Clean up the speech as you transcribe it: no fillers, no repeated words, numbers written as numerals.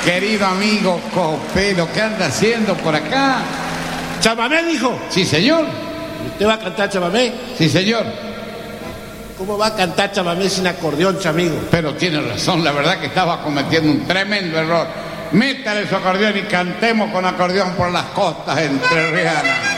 querido amigo Copelo, ¿qué anda haciendo por acá? ¿Chamamé, dijo? Sí, señor. ¿Usted va a cantar chamamé? Sí, señor. ¿Cómo va a cantar chamamé sin acordeón, chamigo? Pero tiene razón, la verdad que estaba cometiendo un tremendo error. Métale su acordeón y cantemos con acordeón por las costas entrerrianas.